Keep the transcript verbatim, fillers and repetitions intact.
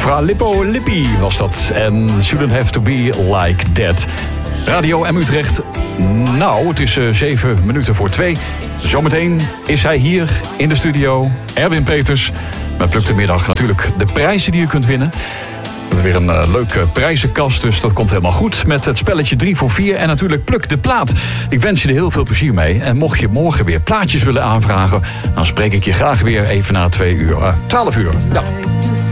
Fra Lippo Lippi was dat. En Shouldn't Have To Be Like That. Radio M Utrecht. Nou, het is uh, zeven minuten voor twee. Zometeen is hij hier in de studio. Erwin Peters. Met Pluk de Middag natuurlijk de prijzen die je kunt winnen. We hebben weer een uh, leuke prijzenkast, dus dat komt helemaal goed. Met het spelletje drie voor vier en natuurlijk Pluk de Plaat. Ik wens je er heel veel plezier mee. En mocht je morgen weer plaatjes willen aanvragen, dan spreek ik je graag weer even na twee uur. Uh, twaalf uur. Ja.